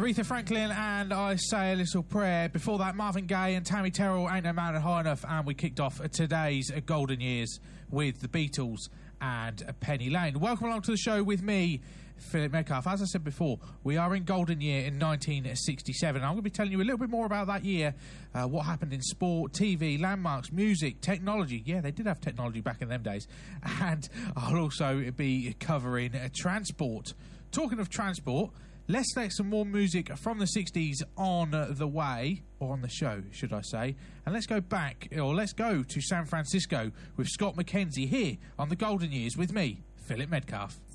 Aretha Franklin and I Say a Little Prayer. Before that, Marvin Gaye and Tammy Terrell, Ain't No Mountain High Enough. And we kicked off today's Golden Years with the Beatles and Penny Lane. Welcome along to the show with me, Philip Metcalf. As I said before, we are in Golden Year in 1967. I'm going to be telling you a little bit more about that year, what happened in sport, TV, landmarks, music, technology. Yeah, they did have technology back in them days. And I'll also be covering transport. Talking of transport, let's get some more music from the 60s on the way, or on the show, should I say. And let's go back, or let's go to San Francisco with Scott McKenzie here on the Golden Years with me, Philip Metcalf.